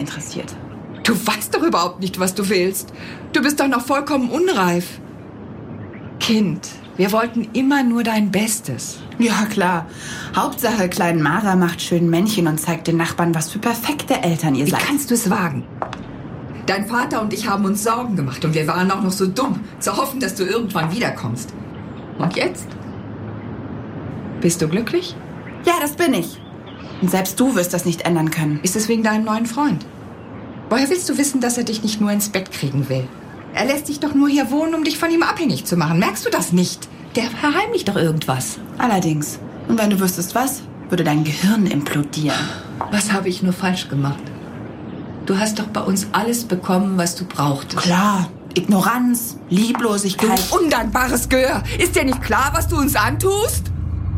interessiert. Du weißt doch überhaupt nicht, was du willst. Du bist doch noch vollkommen unreif. Kind, wir wollten immer nur dein Bestes. Ja, klar. Hauptsache, kleinen Mara macht schön Männchen und zeigt den Nachbarn, was für perfekte Eltern ihr seid. Wie kannst du es wagen? Dein Vater und ich haben uns Sorgen gemacht und wir waren auch noch so dumm, zu hoffen, dass du irgendwann wiederkommst. Und jetzt? Bist du glücklich? Ja, das bin ich. Und selbst du wirst das nicht ändern können. Ist es wegen deinem neuen Freund? Woher willst du wissen, dass er dich nicht nur ins Bett kriegen will? Er lässt dich doch nur hier wohnen, um dich von ihm abhängig zu machen. Merkst du das nicht? Der verheimlicht doch irgendwas. Allerdings. Und wenn du wüsstest was, würde dein Gehirn implodieren. Was habe ich nur falsch gemacht? Du hast doch bei uns alles bekommen, was du brauchtest. Klar. Ignoranz, Lieblosigkeit. Du undankbares Gehör. Ist dir nicht klar, was du uns antust?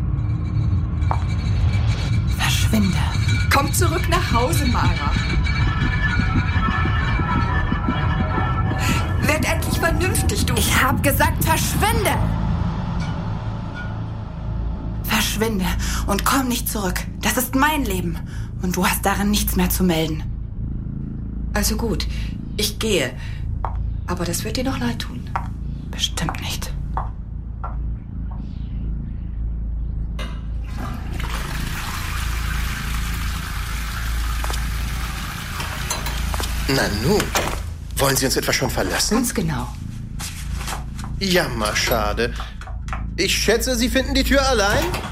Verschwinde. Komm zurück nach Hause, Mara. Werd endlich vernünftig, du. Ich hab gesagt, verschwinde! Verschwinde und komm nicht zurück. Das ist mein Leben. Und du hast darin nichts mehr zu melden. Also gut, ich gehe. Aber das wird dir noch leid tun. Bestimmt nicht. Nanu, wollen Sie uns etwa schon verlassen? Ganz genau. Jammer, schade. Ich schätze, Sie finden die Tür allein?